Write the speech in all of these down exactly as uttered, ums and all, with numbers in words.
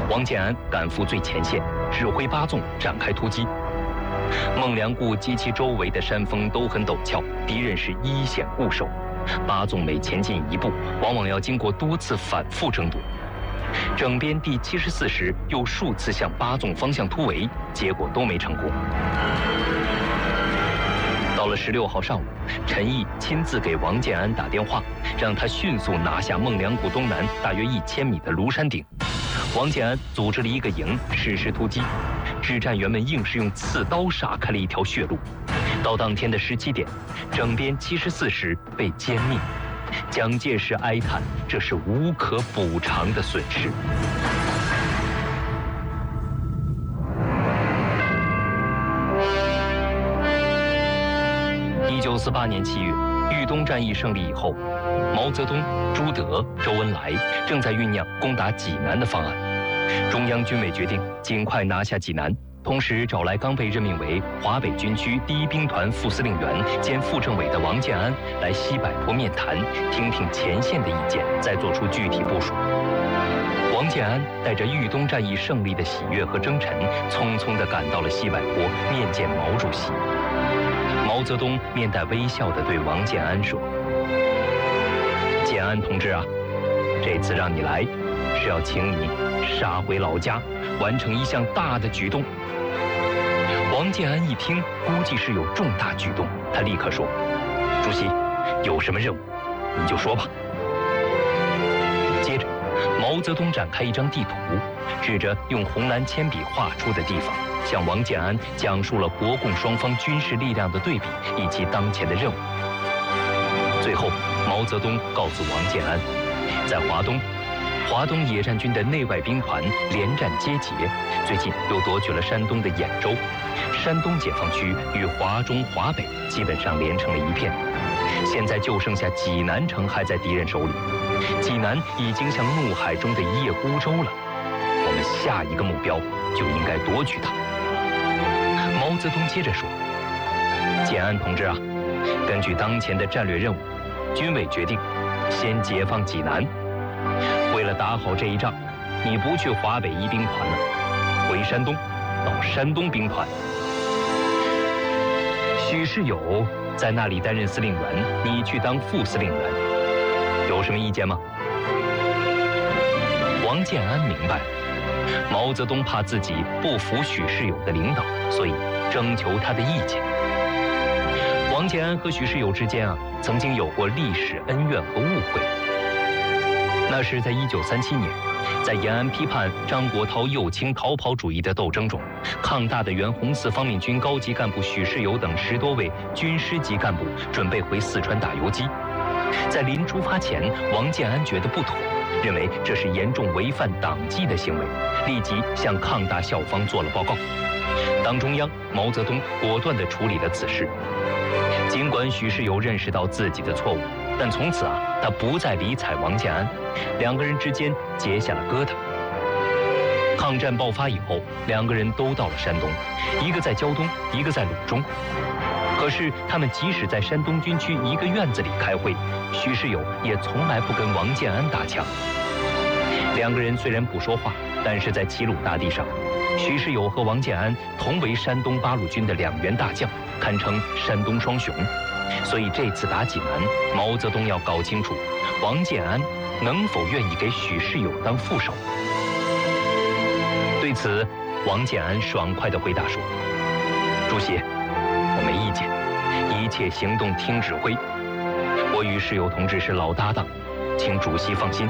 王建安赶赴最前线，指挥八纵展开突击。孟良崮及其周围的山峰都很陡峭，敌人是依险固守。八纵每前进一步，往往要经过多次反复争夺。整编第七十四师又数次向八纵方向突围，结果都没成功。到了十六号上午，陈毅亲自给王建安打电话，让他迅速拿下孟良崮东南大约一千米的庐山顶。王建安组织了一个营，实施突击，指战员们硬是用刺刀杀开了一条血路。到当天的十七点，整编七十四师被歼灭。蒋介石哀叹，这是无可补偿的损失。一九四八年七月，豫东战役胜利以后，毛泽东、朱德、周恩来正在酝酿攻打济南的方案。中央军委决定尽快拿下济南，同时找来刚被任命为华北军区第一兵团副司令员兼副政委的王建安来西柏坡面谈，听听前线的意见，再做出具体部署。王建安带着豫东战役胜利的喜悦和征程，匆匆地赶到了西柏坡面见毛主席。毛泽东面带微笑地对王建安说：“建安同志啊，这次让你来，是要请你杀回老家，完成一项大的举动。”王建安一听，估计是有重大举动，他立刻说：“主席，有什么任务，你就说吧。”接着，毛泽东展开一张地图，指着用红蓝铅笔画出的地方，向王建安讲述了国共双方军事力量的对比以及当前的任务。最后，毛泽东告诉王建安，在华东，华东野战军的内外兵团连战皆捷，最近又夺取了山东的兖州，山东解放区与华中、华北基本上连成了一片。现在就剩下济南城还在敌人手里，济南已经像怒海中的一叶孤舟了。我们下一个目标就应该夺取它。毛泽东接着说：“建安同志啊，根据当前的战略任务，军委决定先解放济南。为了打好这一仗，你不去华北一兵团了，回山东，到山东兵团。许世友在那里担任司令员，你去当副司令员，有什么意见吗？”王建安明白，毛泽东怕自己不服许世友的领导，所以征求他的意见。王建安和许世友之间啊，曾经有过历史恩怨和误会。那是在一九三七年，在延安批判张国焘右倾逃跑主义的斗争中，抗大的原红四方面军高级干部许世友等十多位军师级干部准备回四川打游击。在临出发前，王建安觉得不妥，认为这是严重违反党纪的行为，立即向抗大校方做了报告。党中央、毛泽东果断地处理了此事。尽管许世友认识到自己的错误，但从此啊，他不再理睬王建安，两个人之间结下了疙瘩。抗战爆发以后，两个人都到了山东，一个在胶东，一个在鲁中。可是他们即使在山东军区一个院子里开会，许世友也从来不跟王建安搭腔。两个人虽然不说话，但是在齐鲁大地上，许世友和王建安同为山东八路军的两员大将，堪称山东双雄。所以这次打济南，毛泽东要搞清楚王建安能否愿意给许世友当副手。对此，王建安爽快地回答说：“主席，我没意见，一切行动听指挥。我与世友同志是老搭档，请主席放心。”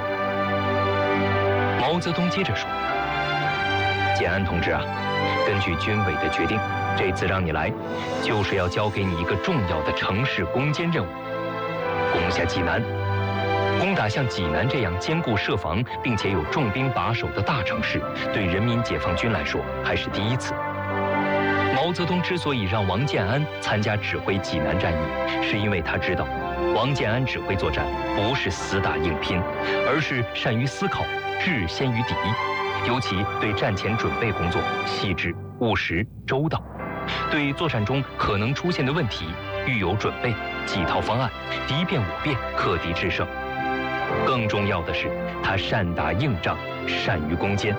毛泽东接着说：“建安同志啊，根据军委的决定，这次让你来，就是要交给你一个重要的城市攻坚任务，攻下济南。攻打像济南这样坚固设防并且有重兵把守的大城市，对人民解放军来说还是第一次。”毛泽东之所以让王建安参加指挥济南战役，是因为他知道王建安指挥作战不是死打硬拼，而是善于思考，智先于敌，尤其对战前准备工作细致、务实、周到，对作战中可能出现的问题预有准备，几套方案，敌变我变，克敌制胜。更重要的是，他善打硬仗，善于攻坚。